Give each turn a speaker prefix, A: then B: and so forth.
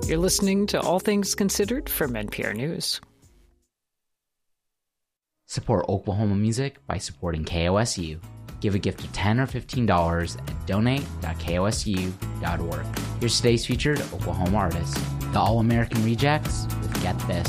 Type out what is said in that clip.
A: You're listening to All Things Considered from NPR News.
B: Support Oklahoma music by supporting KOSU. Give a gift of $10 or $15 at donate.kosu.org. Here's today's featured Oklahoma artist, the All-American Rejects with Get This.